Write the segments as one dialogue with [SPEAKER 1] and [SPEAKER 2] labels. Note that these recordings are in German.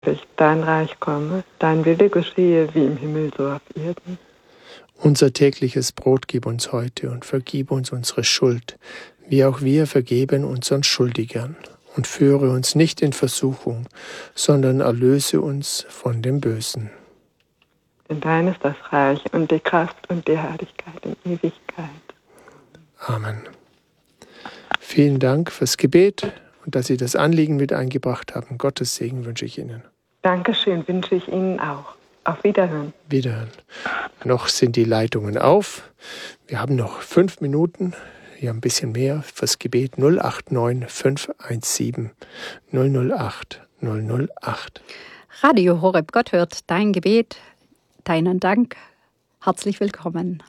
[SPEAKER 1] Dein Reich komme, dein Wille geschehe wie im Himmel so auf Erden.
[SPEAKER 2] Unser tägliches Brot gib uns heute und vergib uns unsere Schuld, wie auch wir vergeben unseren Schuldigern. Und führe uns nicht in Versuchung, sondern erlöse uns von dem Bösen.
[SPEAKER 1] Denn dein ist das Reich und die Kraft und die Herrlichkeit in Ewigkeit.
[SPEAKER 2] Amen. Vielen Dank fürs Gebet und dass Sie das Anliegen mit eingebracht haben. Gottes Segen wünsche ich Ihnen.
[SPEAKER 1] Dankeschön, wünsche ich Ihnen auch. Auf Wiederhören.
[SPEAKER 2] Wiederhören. Noch sind die Leitungen auf. Wir haben noch 5 Minuten. Wir haben ein bisschen mehr fürs Gebet. 089 517 008 008.
[SPEAKER 3] Radio Horeb, Gott hört dein Gebet, deinen Dank. Herzlich willkommen.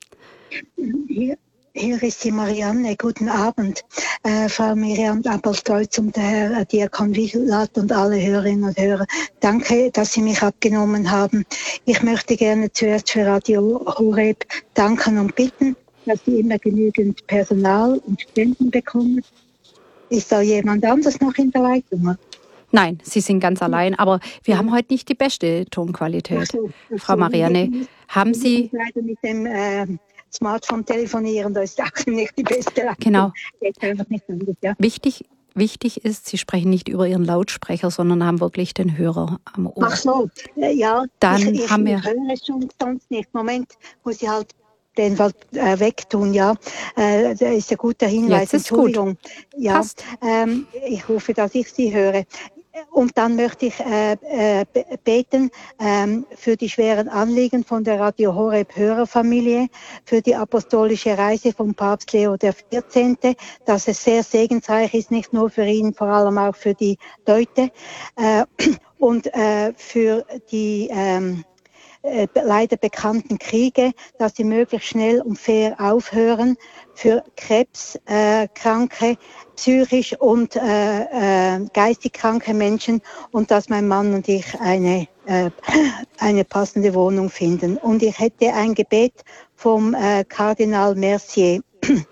[SPEAKER 4] Hier ist die Marianne. Guten Abend, Frau Miriam Appelstolz und der Herr Diakon Wichelt und alle Hörerinnen und Hörer. Danke, dass Sie mich abgenommen haben. Ich möchte gerne zuerst für Radio Horeb danken und bitten, dass Sie immer genügend Personal und Spenden bekommen. Ist da jemand anders noch in der Leitung?
[SPEAKER 3] Nein, Sie sind ganz allein, aber wir haben heute nicht die beste Tonqualität. Frau Marianne, haben Sie...
[SPEAKER 4] Ich muss leider mit dem Smartphone telefonieren, da ist auch nicht die beste Leitung.
[SPEAKER 3] Genau.
[SPEAKER 4] Nicht anders, ja.
[SPEAKER 3] Wichtig ist, Sie sprechen nicht über Ihren Lautsprecher, sondern haben wirklich den Hörer am Ohr.
[SPEAKER 4] Ach so, ja.
[SPEAKER 3] Dann
[SPEAKER 4] ich
[SPEAKER 3] haben wir...
[SPEAKER 4] höre es schon sonst nicht. Moment, muss ich halt den wegtun, ja. Das ist ein guter Hinweis.
[SPEAKER 3] Jetzt ist
[SPEAKER 4] Entschuldigung.
[SPEAKER 3] gut.
[SPEAKER 4] Ja,
[SPEAKER 3] Passt.
[SPEAKER 4] ich hoffe, dass ich Sie höre. Und dann möchte ich beten für die schweren Anliegen von der Radio Horeb Hörerfamilie, für die apostolische Reise von Papst Leo XIV., dass es sehr segensreich ist, nicht nur für ihn, vor allem auch für die Leute, und für die leider bekannten Kriege, dass sie möglichst schnell und fair aufhören, für krebskranke, psychisch und geistig kranke Menschen, und dass mein Mann und ich eine passende Wohnung finden. Und ich hätte ein Gebet vom Kardinal Mercier.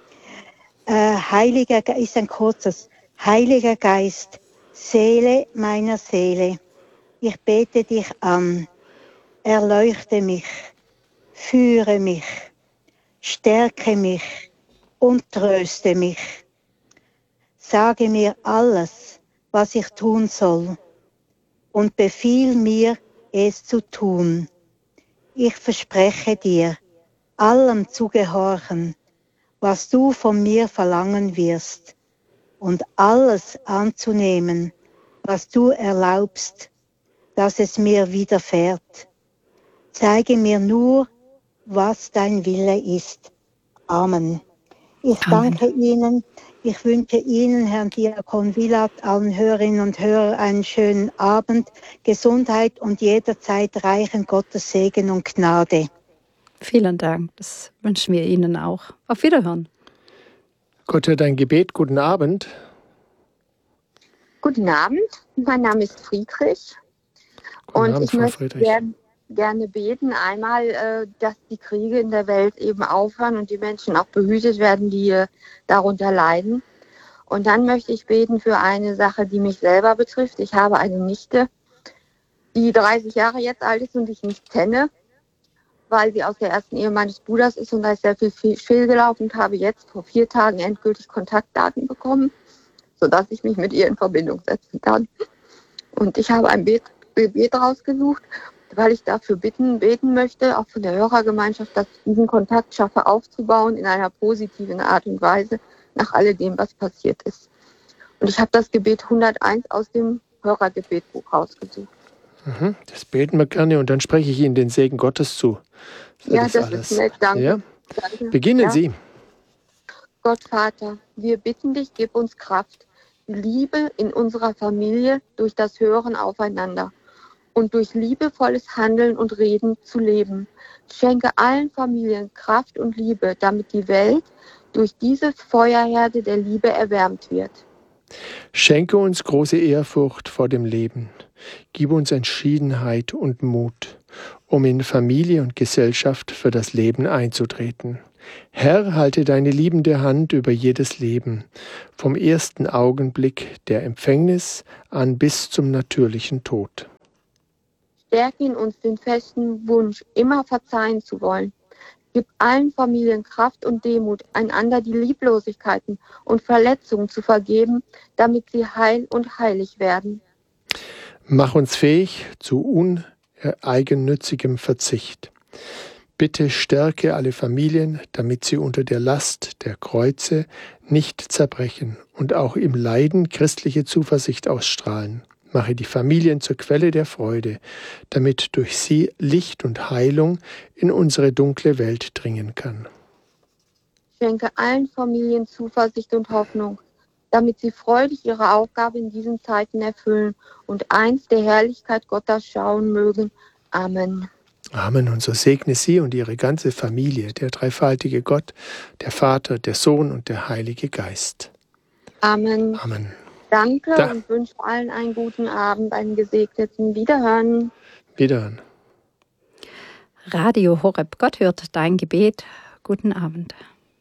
[SPEAKER 4] Ist ein kurzes. Heiliger Geist, Seele meiner Seele, ich bete dich an. Erleuchte mich, führe mich, stärke mich und tröste mich. Sage mir alles, was ich tun soll, und befiehl mir, es zu tun. Ich verspreche dir, allem zu gehorchen, was du von mir verlangen wirst, und alles anzunehmen, was du erlaubst, dass es mir widerfährt. Zeige mir nur, was dein Wille ist. Amen. Ich danke Ihnen. Ich wünsche Ihnen, Herrn Diakon Wilat, allen Hörerinnen und Hörern einen schönen Abend, Gesundheit und jederzeit reichen Gottes Segen und Gnade.
[SPEAKER 3] Vielen Dank. Das wünschen wir Ihnen auch. Auf Wiederhören.
[SPEAKER 2] Gott hört dein Gebet. Guten Abend.
[SPEAKER 5] Guten Abend. Mein Name ist Friedrich.
[SPEAKER 2] Guten Abend,
[SPEAKER 5] ich
[SPEAKER 2] Frau
[SPEAKER 5] möchte
[SPEAKER 2] Friedrich.
[SPEAKER 5] gerne beten, einmal, dass die Kriege in der Welt eben aufhören und die Menschen auch behütet werden, die darunter leiden. Und dann möchte ich beten für eine Sache, die mich selber betrifft. Ich habe eine Nichte, die 30 Jahre jetzt alt ist und ich nicht kenne, weil sie aus der ersten Ehe meines Bruders ist, und da ist sehr viel fehlgelaufen, und habe jetzt vor 4 Tagen endgültig Kontaktdaten bekommen, sodass ich mich mit ihr in Verbindung setzen kann. Und ich habe ein Gebet rausgesucht, weil ich dafür beten möchte, auch von der Hörergemeinschaft, dass ich diesen Kontakt schaffe aufzubauen in einer positiven Art und Weise nach alledem, was passiert ist. Und ich habe das Gebet 101 aus dem Hörergebetbuch rausgesucht.
[SPEAKER 2] Das beten wir gerne, und dann spreche ich Ihnen den Segen Gottes zu.
[SPEAKER 5] Das ist nett, danke.
[SPEAKER 2] Ja?
[SPEAKER 5] Danke.
[SPEAKER 2] Beginnen Sie.
[SPEAKER 5] Gott Vater, wir bitten dich, gib uns Kraft, Liebe in unserer Familie durch das Hören aufeinander und durch liebevolles Handeln und Reden zu leben. Schenke allen Familien Kraft und Liebe, damit die Welt durch diese Feuerherde der Liebe erwärmt wird.
[SPEAKER 2] Schenke uns große Ehrfurcht vor dem Leben. Gib uns Entschiedenheit und Mut, um in Familie und Gesellschaft für das Leben einzutreten. Herr, halte deine liebende Hand über jedes Leben, vom ersten Augenblick der Empfängnis an bis zum natürlichen Tod.
[SPEAKER 5] Stärke in uns den festen Wunsch, immer verzeihen zu wollen. Gib allen Familien Kraft und Demut, einander die Lieblosigkeiten und Verletzungen zu vergeben, damit sie heil und heilig werden.
[SPEAKER 2] Mach uns fähig zu uneigennützigem Verzicht. Bitte stärke alle Familien, damit sie unter der Last der Kreuze nicht zerbrechen und auch im Leiden christliche Zuversicht ausstrahlen. Mache die Familien zur Quelle der Freude, damit durch sie Licht und Heilung in unsere dunkle Welt dringen kann.
[SPEAKER 5] Schenke allen Familien Zuversicht und Hoffnung, damit sie freudig ihre Aufgabe in diesen Zeiten erfüllen und einst der Herrlichkeit Gottes schauen mögen. Amen.
[SPEAKER 2] Amen. Und so segne sie und ihre ganze Familie, der dreifaltige Gott, der Vater, der Sohn und der Heilige Geist.
[SPEAKER 5] Amen.
[SPEAKER 2] Amen.
[SPEAKER 5] Danke und wünsche allen einen guten Abend, einen gesegneten Wiederhören.
[SPEAKER 2] Wiederhören.
[SPEAKER 3] Radio Horeb, Gott hört dein Gebet. Guten Abend.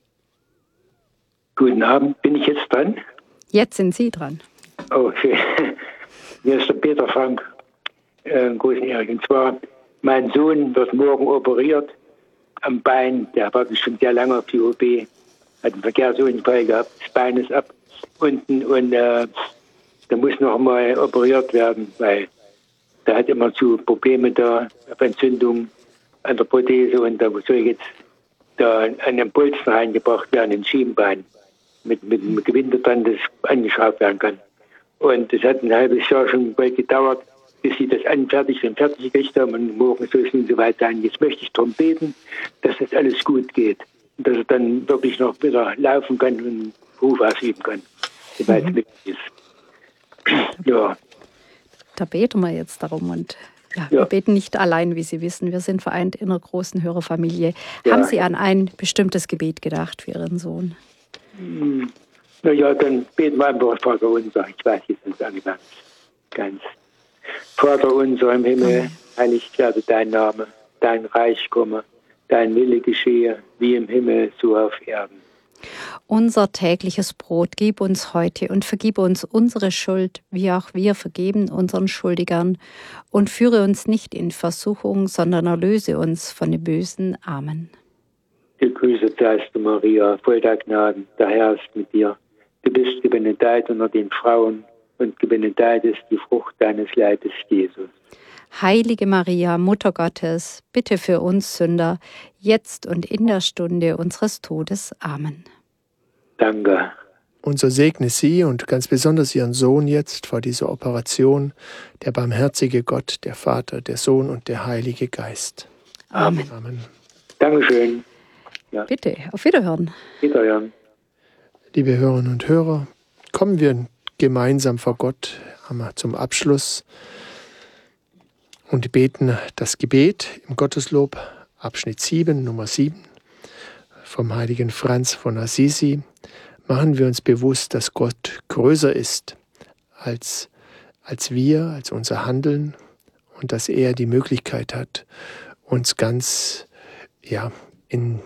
[SPEAKER 6] Guten Abend, bin ich jetzt dran?
[SPEAKER 3] Jetzt sind Sie dran.
[SPEAKER 6] Okay. Hier ist der Peter Frank, Großenjährig. Und zwar, mein Sohn wird morgen operiert am Bein. Der wartet schon sehr lange auf die OP. Hat einen Verkehrsunfall gehabt, das Bein ist ab unten und der muss noch mal operiert werden, weil der hat immer so Probleme da, auf Entzündung an der Prothese und da soll jetzt da an den Bolzen reingebracht werden, ins Schienbein, mit einem Gewinde dran, das angeschraubt werden kann. Und das hat ein halbes Jahr schon bald gedauert, bis sie das fertig gekriegt haben und morgen soll es nun soweit sein. Jetzt möchte ich darum beten, dass das alles gut geht und dass er dann wirklich noch wieder laufen kann und Beruf ausüben kann, soweit es möglich ist. Ja.
[SPEAKER 3] Da beten wir jetzt darum und wir beten nicht allein, wie Sie wissen. Wir sind vereint in einer großen Hörerfamilie. Ja. Haben Sie an ein bestimmtes Gebet gedacht für Ihren Sohn?
[SPEAKER 6] Naja, dann beten wir einfach Vater unser. Ich weiß jetzt nicht ganz. Vater unser im Himmel, heiligt werde dein Name, dein Reich komme, dein Wille geschehe, wie im Himmel, so auf Erden.
[SPEAKER 3] Unser tägliches Brot gib uns heute und vergib uns unsere Schuld, wie auch wir vergeben unseren Schuldigern. Und führe uns nicht in Versuchung, sondern erlöse uns von dem Bösen. Amen.
[SPEAKER 6] Gegrüßet seist du, Maria, voll der Gnaden, der Herr ist mit dir. Du bist gebenedeit unter den Frauen und gebenedeit ist die Frucht deines Leibes, Jesus.
[SPEAKER 3] Heilige Maria, Mutter Gottes, bitte für uns Sünder, jetzt und in der Stunde unseres Todes. Amen.
[SPEAKER 6] Danke.
[SPEAKER 2] Und so segne sie und ganz besonders ihren Sohn jetzt vor dieser Operation, der barmherzige Gott, der Vater, der Sohn und der Heilige Geist.
[SPEAKER 3] Amen.
[SPEAKER 2] Amen.
[SPEAKER 6] Dankeschön. Ja.
[SPEAKER 3] Bitte, auf Wiederhören.
[SPEAKER 6] Wiederhören.
[SPEAKER 2] Liebe Hörerinnen und Hörer, kommen wir gemeinsam vor Gott zum Abschluss und beten das Gebet im Gotteslob, Abschnitt 7, Nummer 7, vom heiligen Franz von Assisi. Machen wir uns bewusst, dass Gott größer ist als wir, als unser Handeln und dass er die Möglichkeit hat, uns ganz in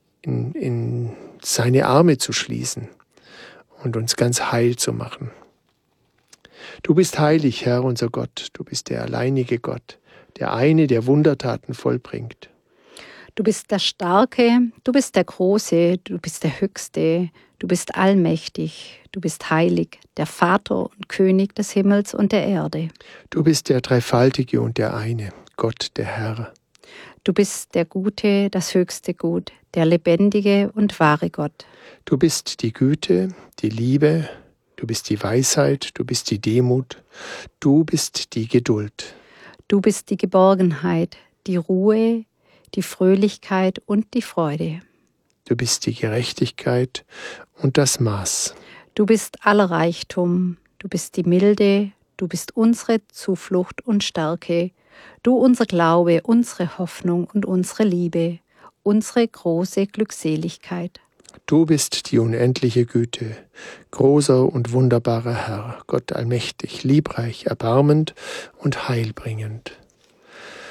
[SPEAKER 2] seine Arme zu schließen und uns ganz heil zu machen. Du bist heilig, Herr, unser Gott. Du bist der alleinige Gott, der eine, der Wundertaten vollbringt.
[SPEAKER 3] Du bist der Starke, du bist der Große, du bist der Höchste, du bist allmächtig, du bist heilig, der Vater und König des Himmels und der Erde.
[SPEAKER 2] Du bist der Dreifaltige und der eine, Gott, der Herr.
[SPEAKER 3] Du bist der Gute, das höchste Gut, der lebendige und wahre Gott.
[SPEAKER 2] Du bist die Güte, die Liebe, du bist die Weisheit, du bist die Demut, du bist die Geduld.
[SPEAKER 3] Du bist die Geborgenheit, die Ruhe, die Fröhlichkeit und die Freude.
[SPEAKER 2] Du bist die Gerechtigkeit und das Maß.
[SPEAKER 3] Du bist aller Reichtum, du bist die Milde, du bist unsere Zuflucht und Stärke, du unser Glaube, unsere Hoffnung und unsere Liebe, unsere große Glückseligkeit.
[SPEAKER 2] Du bist die unendliche Güte, großer und wunderbarer Herr, Gott allmächtig, liebreich, erbarmend und heilbringend.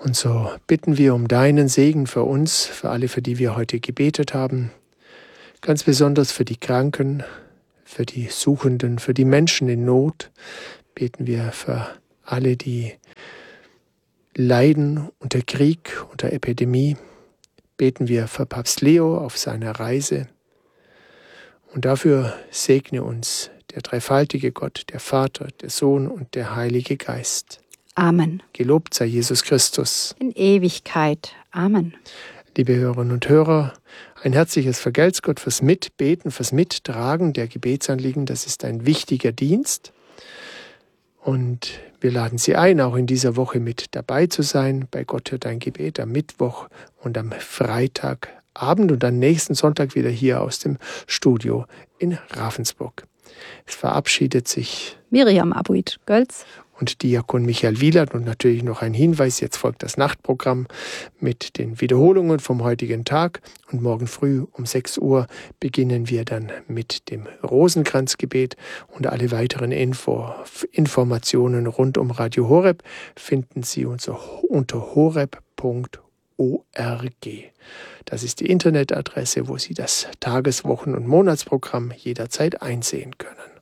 [SPEAKER 2] Und so bitten wir um deinen Segen für uns, für alle, für die wir heute gebetet haben, ganz besonders für die Kranken, für die Suchenden, für die Menschen in Not, beten wir für alle, die leiden unter Krieg, unter Epidemie, beten wir für Papst Leo auf seiner Reise. Und dafür segne uns der dreifaltige Gott, der Vater, der Sohn und der Heilige Geist.
[SPEAKER 3] Amen.
[SPEAKER 2] Gelobt sei Jesus Christus.
[SPEAKER 3] In Ewigkeit. Amen.
[SPEAKER 2] Liebe Hörerinnen und Hörer, ein herzliches Vergelt's Gott fürs Mitbeten, fürs Mittragen der Gebetsanliegen. Das ist ein wichtiger Dienst. Und wir laden Sie ein, auch in dieser Woche mit dabei zu sein. Bei Gott hört ein Gebet am Mittwoch und am Freitagabend und am nächsten Sonntag wieder hier aus dem Studio in Ravensburg. Es verabschiedet sich
[SPEAKER 3] Miriam Abuid-Gölz
[SPEAKER 2] und Diakon Michael Wielert und natürlich noch ein Hinweis, jetzt folgt das Nachtprogramm mit den Wiederholungen vom heutigen Tag und morgen früh um 6 Uhr beginnen wir dann mit dem Rosenkranzgebet und alle weiteren Informationen rund um Radio Horeb finden Sie unter horeb.org. Das ist die Internetadresse, wo Sie das Tages-, Wochen- und Monatsprogramm jederzeit einsehen können.